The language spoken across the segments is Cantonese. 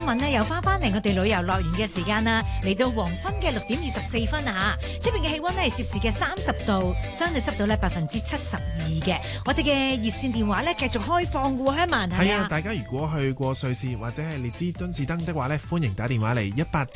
咧又翻嚟我哋旅遊樂園嘅時間啦，嚟到黃昏嘅6:24啊吓，出邊嘅氣溫咧係攝氏嘅30度，相對濕度咧72%嘅。我哋嘅熱線電話咧繼續開放嘅喎 ，Herman 係啊， 大家如果去過瑞士或者係列支敦士登的話咧，歡迎打電話嚟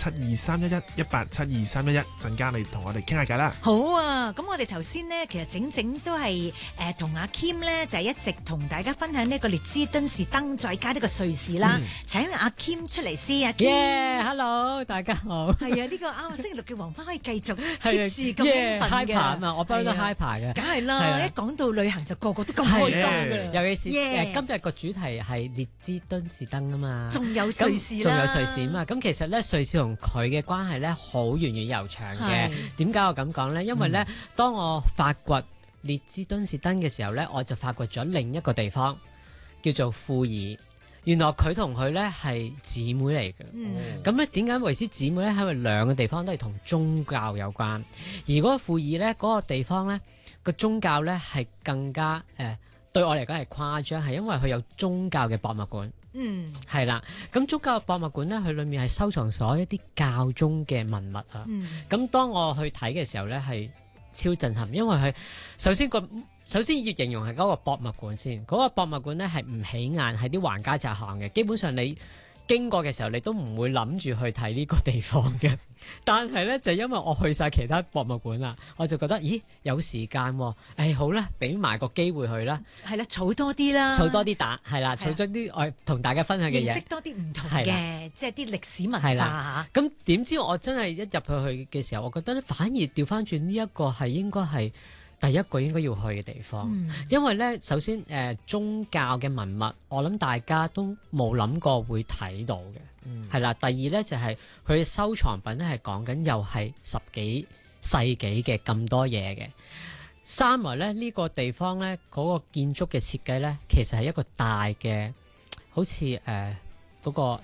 187231187231，陣間你同我哋傾下偈啦。 好啊，咁我哋頭先呢，其實整都係同阿 Kim 咧就係一直同大家分享呢個列支敦士登再加呢個瑞士啦，請阿 Kim 出嚟先啊 ，Hello， 大家好。 係啊，呢個啱星期六嘅黃昏可以繼續 keep 住咁興奮嘅， 啊嘛，我不嬲都 high 牌嘅， 梗係啦，一講到旅行就個個都咁開心㗎。 尤其是今日個主題係列支敦士登啊嘛， 仲有瑞士啦， 仲有瑞士啊嘛。咁其實咧，瑞士同佢嘅關係咧好源遠流長嘅。點解我咁講咧？因為咧，當我發掘列支敦士登嘅時候咧，我就發掘咗另一個地方叫做庫爾。原來佢同佢咧係姊妹嚟嘅，咁咧點解為之姊妹咧？因為兩個地方都係同宗教有關，而嗰個庫爾咧嗰個地方咧個宗教咧係更加對我嚟講係誇張，係因為佢有宗教嘅博物館，係啦，咁宗教嘅博物館咧，佢裏面係收藏咗一啲教宗嘅文物啊，咁當我去睇嘅時候咧係超震撼，因為佢首先要形容係嗰個博物館先，嗰個博物館咧係唔起眼，係啲橫街窄巷嘅，基本上你經過嘅時候，你都唔會諗住去睇呢個地方嘅。但係咧就因為我去晒其他博物館啦，我就覺得咦有時間喎，好啦，俾埋個機會去啦， 係啦，儲多啲啦， 儲多啲係啦，儲咗啲我同大家分享嘅嘢， 認識多啲唔同嘅，即係啲歷史文化嚇。 咁點知我真係一入去嘅時候，我覺得咧反而調翻轉呢一個係應該係第一個應該要去嘅地方，因為咧首先宗教嘅文物，我諗大家都冇諗過會睇到嘅，係啦。第二咧就係佢嘅收藏品咧係講緊又係10幾世紀嘅咁多嘢嘅。三來咧呢個地方咧嗰個建築嘅設計咧，其實係一個大嘅，好似嗰個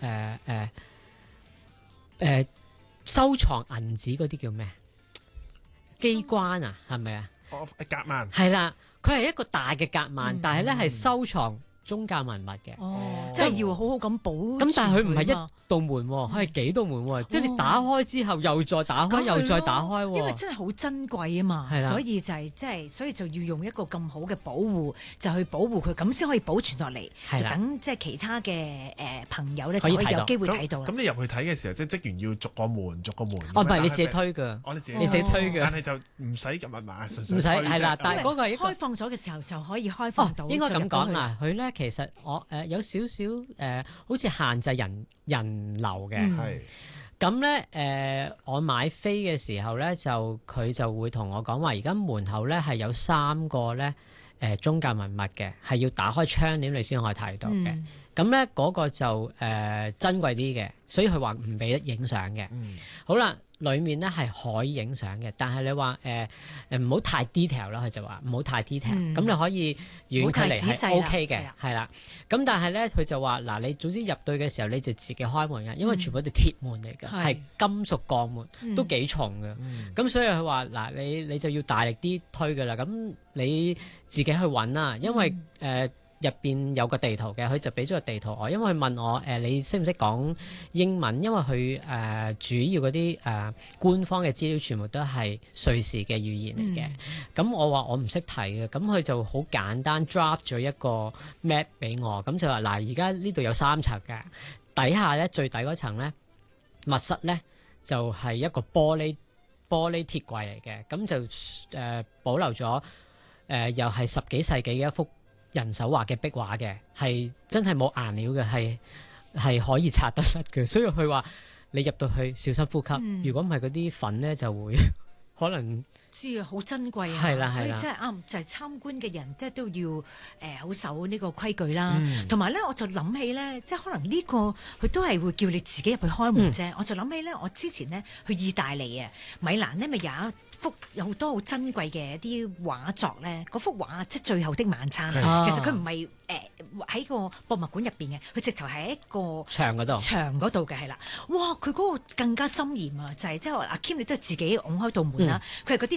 收藏銀紙嗰啲叫咩機關啊，係咪啊？ 夾萬係啦，佢係一個大嘅夾萬，但係咧係收藏宗教文物嘅， 即係要好好咁保。 咁但係佢唔係一道門，佢係幾道門，即係你打開之後又再打開，又再打開， 因為真係好珍貴啊嘛，所以就係所以就要用一個咁好嘅保護，就去保護佢，咁先可以保存落嚟，就等即係其他嘅朋友咧就可以有機會睇到。 咁你入去睇嘅時候，即係職員要逐個門。 哦，唔係你自己推㗎， 你自己推㗎， 但係就唔使撳密碼，純粹唔使係啦。但係嗰個係開放咗嘅時候就可以開放到。 應該咁講嗱，佢咧其實我有少少好似限制人流嘅，咁咧我買飛嘅時候咧佢就會同我講話，而家門口咧係有3個咧宗教文物嘅，係要打開窗簾你先可以睇到嘅。咁咧嗰個就珍貴啲嘅，所以佢話唔俾得影相嘅。好啦，裏面咧係可以影相嘅，但係你話唔好太 detail 啦，佢就話唔好太 detail。咁你可以遠距離係 OK 嘅，係啦。咁但係咧佢就話嗱，你總之入對嘅時候你就自己開門嘅，因為全部都鐵門嚟嘅，係金屬鋼門，都幾重嘅。咁所以佢話嗱，你就要大力啲推㗎啦。咁你自己去揾啦，因為入邊有個地圖嘅，佢就俾咗個地圖我，因為佢問我你識唔識講英文？因為佢主要嗰啲官方嘅資料全部都係瑞士嘅語言嚟嘅。咁我話我唔識睇嘅，咁佢就好簡單 draft 咗一個 map 俾我，咁就話嗱，而家呢度有3層嘅，底下咧最底嗰層咧密室咧就係一個玻璃鐵櫃嚟嘅，咁就保留咗又係10幾世紀嘅一幅人手畫嘅壁畫嘅，係真係冇顏料嘅，係可以擦得甩嘅，所以佢話你入到去小心呼吸，如果唔係嗰啲粉咧就會可能知啊，好珍貴啊， 係啦， 所以真係啱，就係參觀嘅人即係都要好守呢個規矩啦。同埋咧，我就諗起咧，即係可能呢個佢都係會叫你自己入去開門啫。我就諗起咧，我之前咧去意大利啊，米蘭咧咪有一幅有好多好珍貴嘅一啲畫作咧，嗰幅畫即係最後的晚餐啊。其實佢唔係喺個博物館入邊嘅，佢直頭係一個牆嗰度嘅，係啦。哇！佢嗰個更加森嚴啊，就係即係阿 Kim 你都係自己拱開道門啦。佢係嗰啲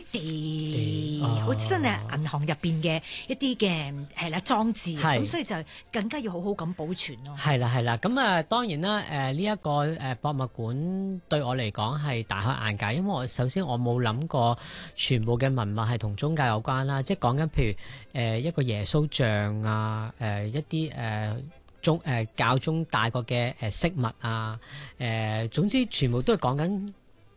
好似真係銀行入邊嘅一啲嘅係啦裝置，咁所以就更加要好好咁保存咯。 係啦，咁當然啦，呢一個博物館對我嚟講係大開眼界，因為首先我冇諗過全部嘅文物係同宗教有關啦，即係講緊譬如一個耶穌像啊，一啲教宗戴過嘅飾物啊，總之全部都係講緊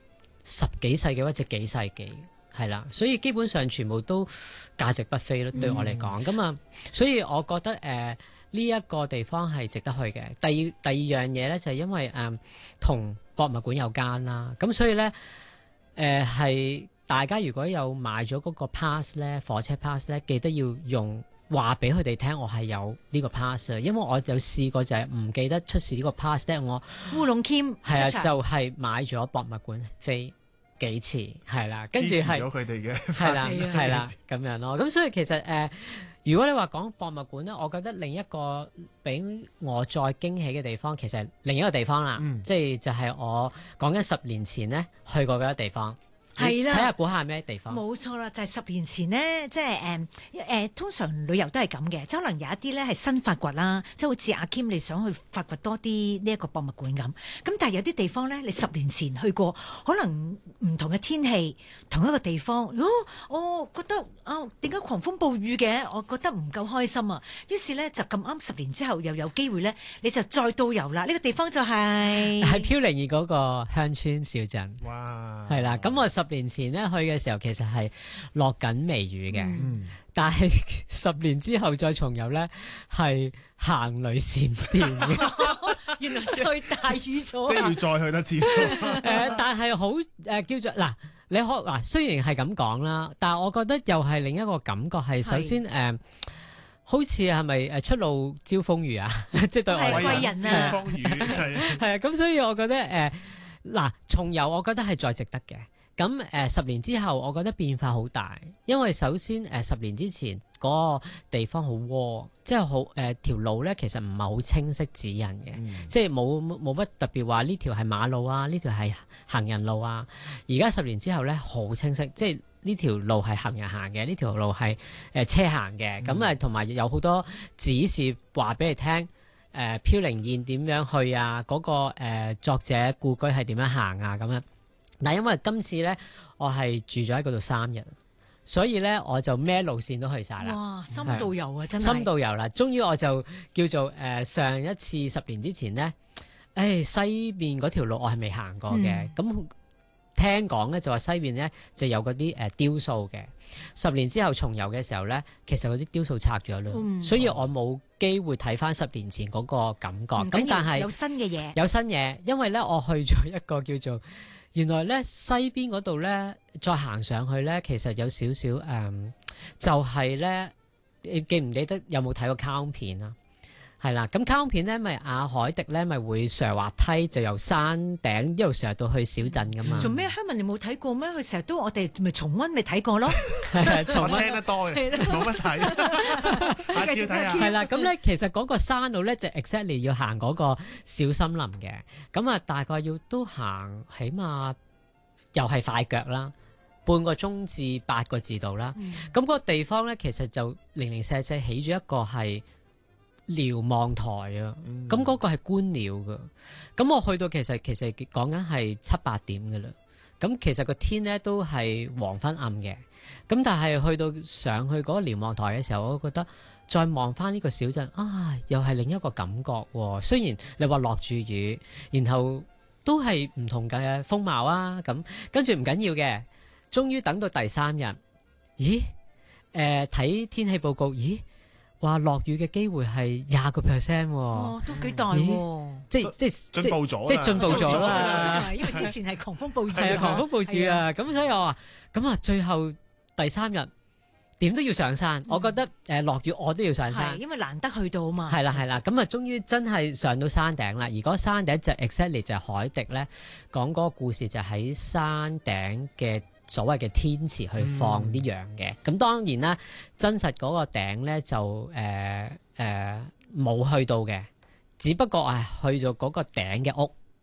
10幾世紀或者幾世紀。係啦，所以基本上全部都價值不菲咯，對我嚟講。咁所以我覺得呢一個地方係值得去嘅。第二樣嘢咧就係因為同博物館有關啦，咁所以咧係大家如果有買咗嗰個 pass 咧，火車 pass 咧，記得要用話俾佢哋聽，我係有呢個 pass 啊，因為我有試過就係唔記得出示呢個 pass 咧，我烏龍 Kim 係啊，就係買咗博物館飛。幾次係啦，跟住係咗佢哋嘅係啦咁樣咯。咁所以其實如果你話講博物館咧，我覺得另一個俾我再驚喜嘅地方，其實係另一個地方啦，即係就係我講緊10年前咧去過嗰個地方。係啦，睇下估下咩地方？ 冇錯啦，就係10年前呢，即係通常旅遊都係咁嘅，即係可能有一啲咧係新發掘啦，即係好似阿 Kim 你想去發掘多啲呢一個博物館咁。咁但係有啲地方咧，你10年前去過，可能唔同嘅天氣，同一個地方，我覺得點解狂風暴雨嘅？我覺得唔夠開心啊！於是咧就咁啱10年之後又有機會咧，你就再導遊啦。呢個地方就係飄零兒嗰個鄉村小鎮。 哇！ 係啦，咁我10年前咧去嘅時候，其實係落緊微雨嘅，但係10年之後再重遊咧，係行雷閃電嘅。 原來再大雨咗， 即係要再去得次。 但係好叫做嗱，你可雖然係咁講啦，但係我覺得又係另一個感覺係，首先好似係咪出路招風雨啊？即係對我嚟講貴人啊， 招風雨係啊，咁所以我覺得重遊我覺得係再值得嘅。咁10年之後，我覺得變化好大，因為首先10年之前嗰個地方好窩，即係好條路咧，其實唔係好清晰指引嘅，即係冇乜特別話呢條係馬路啊，呢條係行人路啊。而家10年之後咧，好清晰，即係呢條路係行人行嘅，呢條路係車行嘅。咁同埋有好多指示話俾你聽，飄零燕點樣去啊？嗰個作者故居係點樣行啊？咁樣。嗱，因為今次咧，我係住咗喺嗰度3日，所以咧我就咩路線都去晒啦。 哇，深度遊啊，真係深度遊啦！終於我就叫做上一次10年之前咧，西面嗰條路我係未行過嘅。咁聽講咧就話西面咧就有嗰啲雕塑嘅。10年之後重遊嘅時候咧，其實嗰啲雕塑拆咗啦，所以我冇機會睇翻10年前嗰個感覺。咁但係有新嘅嘢， 有新嘢，因為咧我去咗一個叫做。原來咧西邊嗰度咧，再行上去咧，其實有少少就係咧，你記唔記得有冇睇過卡通片啊？係啦，咁卡通片咧，咪阿海迪咧，咪會上滑梯，就由山頂一路上到去小鎮噶嘛。 做咩？香文你冇睇過咩？佢成日都我哋咪重溫咪睇過咯。 係重溫聽得多嘅，冇乜睇。下次要睇下。 係啦，咁咧其實嗰個山路咧就 exactly 要行嗰個小森林嘅，咁啊大概要都行起碼又係快腳啦，半個鐘至8個字度啦。咁嗰個地方咧其實就零零舍舍起咗一個係瞭望台啊，咁嗰個係觀鳥噶。咁我去到其實講緊係7、8點噶啦。咁其實個天咧都係黃昏暗嘅。咁但係去到上去嗰個瞭望台嘅時候，我覺得再望翻呢個小鎮又係另一個感覺喎。雖然你話落住雨，然後都係唔同嘅風貌啊。咁跟住唔緊要嘅，終於等到第3日，咦？睇天氣報告，咦？話落雨嘅機會係20%喎， 都幾大喎！ 即係進步咗， 即係進步咗啦。 因為之前係狂風暴雨， 係狂風暴雨啊！咁所以我話咁最後第3日點都要上山。我覺得落雨我都要上山， 因為難得去到啊嘛。 係啦，咁終於真係上到山頂啦。而嗰山頂就 exactly 就係海迪咧講嗰個故事，就喺山頂嘅所謂嘅天池去放啲羊嘅。咁當然啦，真實嗰個頂咧就冇去到嘅，只不過係去咗嗰個頂嘅屋，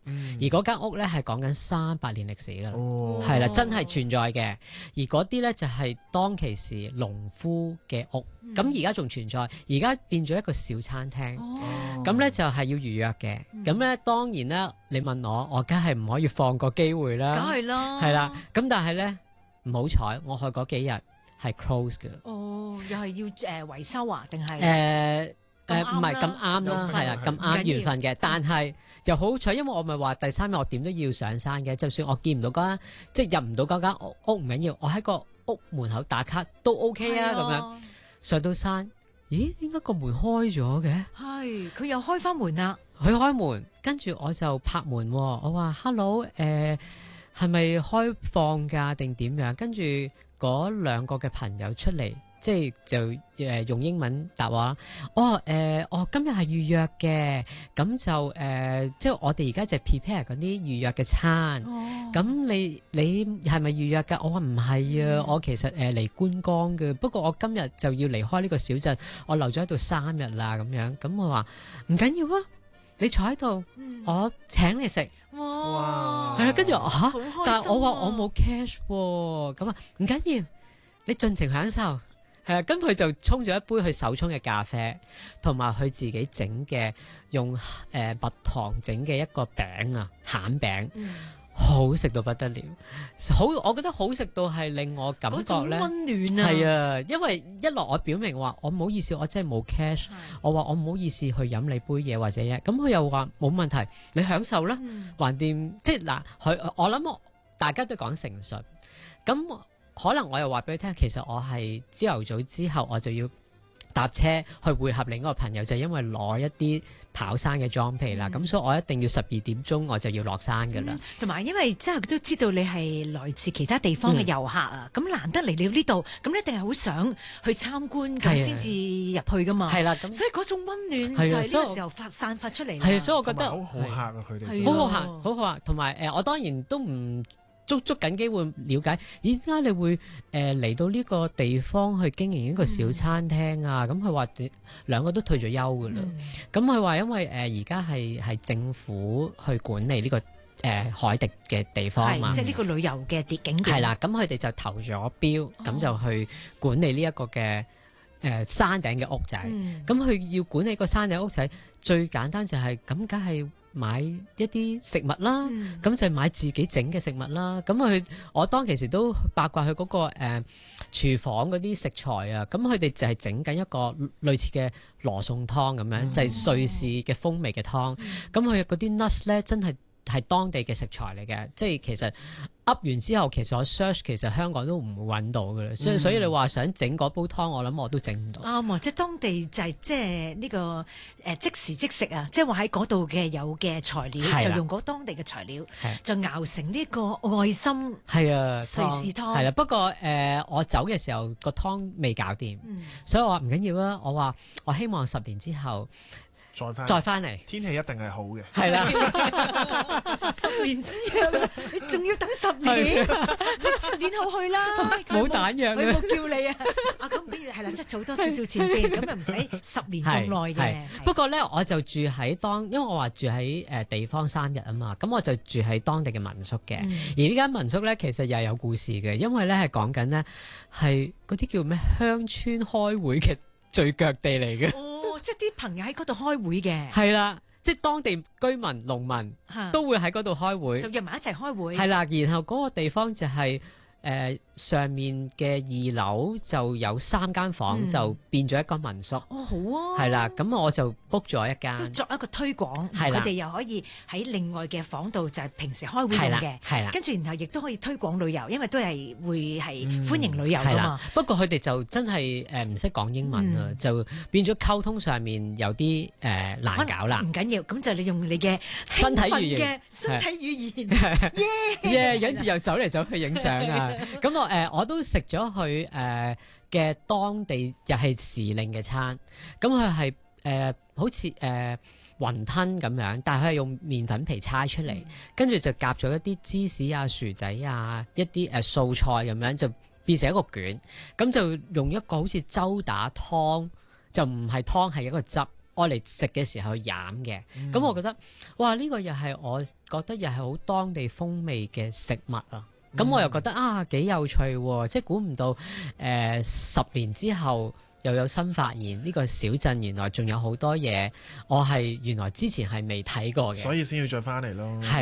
而嗰間屋咧係講緊300年歷史㗎啦， 哦， 係啦，真係存在嘅。而嗰啲咧就係當其時農夫嘅屋，咁而家仲存在，而家變咗一個小餐廳。咁咧就係要預約嘅。咁咧當然啦，你問我梗係唔可以放過機會啦。 梗係啦， 係啦。咁但係咧唔好彩，我去嗰幾日係 close 嘅。 哦，又係要維修啊？定係唔係咁啱啦，係啊，咁啱緣分嘅。但係又好彩，因為我咪話第3日我點都要上山嘅，就算我見唔到嗰間，即係入唔到嗰間屋唔緊要，我喺個屋門口打卡都 OK 啊。咁樣上到山，咦？點解個門開咗嘅？ 係佢又開翻門啦。 佢開門，跟住我就拍門，我話 hello，係咪開放㗎定點樣？跟住嗰2個嘅朋友出嚟。即係就用英文答話，我今日係預約嘅，咁就即係我哋而家就 prepare 嗰啲預約嘅餐。咁你係咪預約㗎？我話唔係啊，我其實嚟觀光嘅，不過我今日就要離開呢個小鎮，我留咗喺度3日啦咁樣。咁我話唔緊要啊，你坐喺度，我請你食。 哇！ 係啦，跟住好開心但係我話我冇 cash 喎，咁啊唔緊要，你盡情享受。係啊，咁佢就沖咗一杯佢手沖嘅咖啡，同埋佢自己整嘅用蜜糖整嘅一個餅啊，餡餅，好食到不得了。我覺得好食到係令我感覺咧， 溫暖啊。 係啊，因為一來我表明話我唔好意思，我真係冇 cash，我話我唔好意思去飲你杯嘢或者嘢，咁佢又話冇問題，你享受啦，橫掂即係嗱，我諗大家都講誠信，咁。可能我又話俾你聽，其實我係朝頭早之後我就要搭車去會合另一個朋友，就係因為攞一啲跑山嘅裝備啦。咁所以我一定要12點鐘我就要落山㗎啦。 同埋因為即係都知道你係來自其他地方嘅遊客啊，咁難得嚟到呢度，咁一定係好想去參觀咁先至入去噶嘛。係啦，咁所以嗰種溫暖就係呢個時候散發出嚟。係， 所以我覺得好好客啊，佢哋好好客，好好客。同埋我當然都唔捉緊機會了解，咦？點解你會嚟到呢個地方去經營一個小餐廳啊？咁佢話2個都退咗休㗎啦。咁佢話因為而家係政府去管理呢個海迪嘅地方嘛， 即係呢個旅遊嘅景點。 係啦，咁佢哋就投咗標，咁就去管理呢一個嘅山頂嘅屋仔。咁佢要管理個山頂屋仔，最簡單就係咁，梗係買一啲食物啦，咁就買自己整嘅食物啦。咁我當其時都八卦佢嗰個廚房嗰啲食材啊。咁佢哋就係整緊一個類似嘅羅宋湯咁樣，就係瑞士嘅風味嘅湯。咁佢嗰啲 nuts 咧，真係當地嘅食材嚟嘅，即係其實噏完之後，其實我 search 其實香港都唔會揾到嘅啦，所以你話想整嗰煲湯，我諗我都整唔到。 啱啊，即係當地就係即係呢個即時即食啊，即係話喺嗰度嘅有嘅材料，就用嗰當地嘅材料，就熬成呢個愛心瑞士湯。係啦，不過我走嘅時候個湯未搞掂，所以我話唔緊要啊，我話我希望10年之後。再翻嚟， 天氣一定係好嘅。 係啦 ，10年之後，你仲要等10年？你10年後去啦， 冇彈藥佢冇叫你啊！咁唔緊要，係啦，即係儲多少少錢先，咁又唔使10年咁耐嘅。 不過咧，我就住喺因為我話住喺地方3日啊嘛，咁我就住喺當地嘅民宿嘅。而呢間民宿咧，其實又係有故事嘅，因為咧係講緊呢係嗰啲叫咩鄉村開會嘅聚腳地嚟嘅。 即係啲朋友喺嗰度開會嘅， 係啦，即係當地居民、農民都會喺嗰度開會， 就約埋一齊開會。 係啦，然後嗰個地方就係上面嘅2樓就有3間房，就變咗一個民宿。 哦，好啊， 係啦，咁我就 book 咗一間， 都作一個推廣。 係啦， 佢哋又可以喺另外嘅房度就係平時開會用嘅。係啦，跟住然後亦都可以推廣旅遊，因為都係會係歡迎旅遊㗎嘛。 不過佢哋就真係唔識講英文啊，就變咗溝通上面有啲難搞啦。 唔緊要，咁就你用你嘅身體語言， 身體語言， 跟住又走嚟走去影相啊。咁我都食咗佢嘅當地又係時令嘅餐，咁佢係好似雲吞咁樣，但係佢係用麵粉皮搓出嚟，跟住就夾咗一啲芝士啊、薯仔啊、一啲素菜咁樣，就變成一個卷，咁就用一個好似周打湯，就唔係湯係一個汁。 愛嚟食嘅時候飲嘅。咁我覺得哇，呢個又係我覺得又係好當地風味嘅食物啊！咁我又覺得幾有趣喎，即係估唔到10年之後又有新發現，呢個小鎮原來仲有好多嘢，我係原來之前係未睇過嘅， 所以先要再翻嚟咯。